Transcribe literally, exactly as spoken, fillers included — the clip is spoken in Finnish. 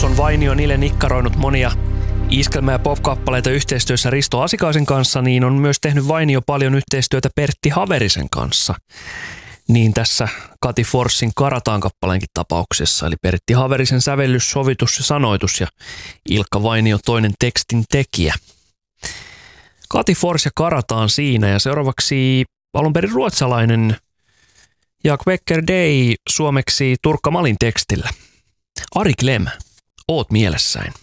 Force on Vainio niille nikkaroinut monia iskelmä- ja pop-kappaleita yhteistyössä Risto Asikaisen kanssa, niin on myös tehnyt Vainio paljon yhteistyötä Pertti Haverisen kanssa. Niin tässä Kati Forsin Karataan kappaleenkin tapauksessa, eli Pertti Haverisen sävellys, sovitus ja sanoitus ja Ilkka Vainio toinen tekstin tekijä. Kati Fors ja Karataan siinä ja seuraavaksi alun perin ruotsalainen Jak Becker Day suomeksi Turkka Malin tekstillä. Ari Klem, oot mielessäin.